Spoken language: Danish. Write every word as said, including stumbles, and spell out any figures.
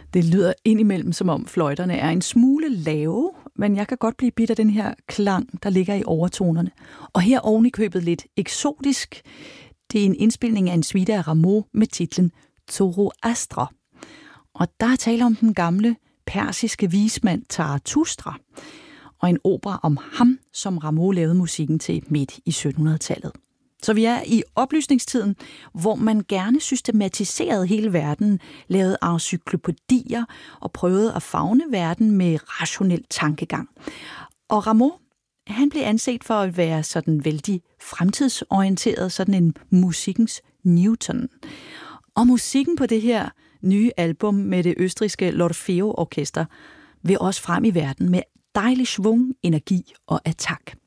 Det lyder indimellem, som om fløjterne er en smule lave, men jeg kan godt blive bidt af den her klang, der ligger i overtonerne. Og her oven i købet lidt eksotisk. Det er en indspilning af en suite af Rameau med titlen Zoroastra. Og der er tale om den gamle persiske vismand Zarathustra, og en opera om ham, som Rameau lavede musikken til midt i syttenhundredetallet. Så vi er i oplysningstiden, hvor man gerne systematiserede hele verden, lavede encyklopædier og prøvede at favne verden med rationel tankegang. Og Rameau, han blev anset for at være sådan vældig fremtidsorienteret, sådan en musikkens Newton. Og musikken på det her nye album med det østrigske L'Orfeo Orkester vil også frem i verden med dejlig schwung, energi og attack.